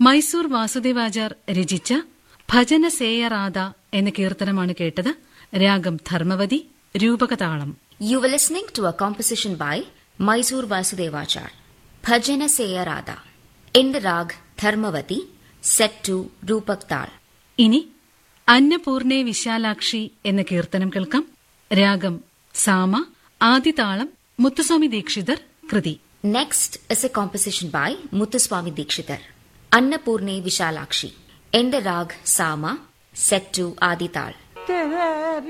മൈസൂർ വാസുദേവാചാർ രചിച്ച ഭജന സേയറാധ എന്ന കീർത്തനമാണ് കേട്ടത്. രാഗം Dharmavathi, രൂപകതാളം. You were listening to a composition by Mysore Vasudevachar, Bhajana Seya Radha, in the rag Dharmavati, set to Rupak Tal. ഇനി അന്നപൂർണേ വിശാലാക്ഷി എന്ന കീർത്തനം കേൾക്കാം. രാഗം സാമ, ആദിതാളം മുത്തുസ്വാമി ദീക്ഷിതർ കൃതി. Next is a composition by Muthuswami Dikshitar, Annapurne Vishalakshi, in the rag Sama, set to Adital.